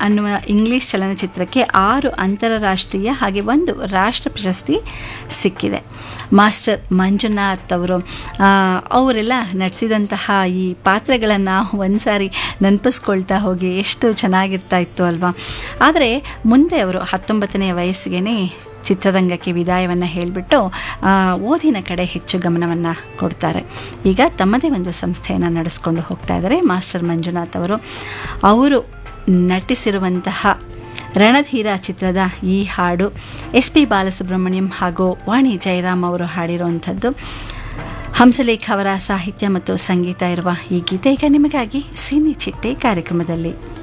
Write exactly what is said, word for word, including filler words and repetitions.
ಅನ್ನುವ ಇಂಗ್ಲಿಷ್ ಚಲನಚಿತ್ರಕ್ಕೆ ಆರು ಅಂತಾರಾಷ್ಟ್ರೀಯ ಹಾಗೆ ಒಂದು ರಾಷ್ಟ್ರ ಪ್ರಶಸ್ತಿ ಸಿಕ್ಕಿದೆ. ಮಾಸ್ಟರ್ ಮಂಜುನಾಥ್ ಅವರು ಅವರೆಲ್ಲ ನಟಿಸಿದಂತಹ ಈ ಪಾತ್ರಗಳನ್ನು ಒಂದು ಸಾರಿ ನೆನಪಿಸ್ಕೊಳ್ತಾ ಹೋಗಿ ಎಷ್ಟು ಚೆನ್ನಾಗಿರ್ತಾ ಇತ್ತು ಅಲ್ವಾ. ಆದರೆ ಮುಂದೆ ಅವರು ಹತ್ತೊಂಬತ್ತನೇ ವಯಸ್ಸಿಗೆ ಚಿತ್ರರಂಗಕ್ಕೆ ವಿದಾಯವನ್ನು ಹೇಳಿಬಿಟ್ಟು ಓದಿನ ಕಡೆ ಹೆಚ್ಚು ಗಮನವನ್ನು ಕೊಡ್ತಾರೆ. ಈಗ ತಮ್ಮದೇ ಒಂದು ಸಂಸ್ಥೆಯನ್ನು ನಡೆಸ್ಕೊಂಡು ಹೋಗ್ತಾ ಇದ್ದಾರೆ ಮಾಸ್ಟರ್ ಮಂಜುನಾಥ್ ಅವರು. ಅವರು ನಟಿಸಿರುವಂತಹ ರಣಧೀರ ಚಿತ್ರದ ಈ ಹಾಡು ಎಸ್ ಪಿ ಬಾಲಸುಬ್ರಹ್ಮಣ್ಯಂ ಹಾಗೂ ವಾಣಿ ಜಯರಾಮ್ ಅವರು ಹಾಡಿರುವಂಥದ್ದು. ಹಂಸಲೇಖ ಅವರ ಸಾಹಿತ್ಯ ಮತ್ತು ಸಂಗೀತ ಇರುವ ಈ ಗೀತೆ ಈಗ ನಿಮಗಾಗಿ ಸಿನಿ ಚಿಟ್ಟೆ ಕಾರ್ಯಕ್ರಮದಲ್ಲಿ.